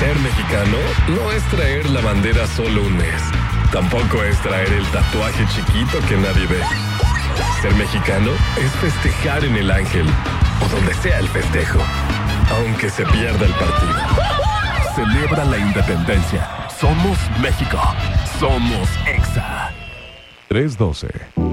Ser mexicano no es traer la bandera solo un mes. Tampoco es traer el tatuaje chiquito que nadie ve. Ser mexicano es festejar en el Ángel o donde sea el festejo, aunque se pierda el partido. Celebra la independencia. Somos México. Somos EXA. 312.